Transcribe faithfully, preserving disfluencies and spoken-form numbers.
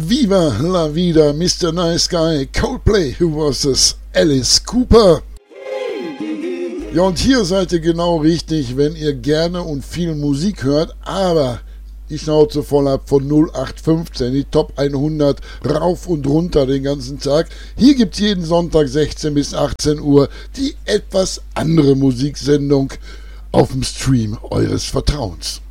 Viva la vida, Mister Nice Guy, Coldplay versus Alice Cooper. Ja, und hier seid ihr genau richtig, wenn ihr gerne und viel Musik hört, aber die Schnauze voll habt von null acht fünfzehn, die Top hundert, rauf und runter den ganzen Tag. Hier gibt's jeden Sonntag sechzehn bis achtzehn Uhr die etwas andere Musiksendung auf dem Stream eures Vertrauens.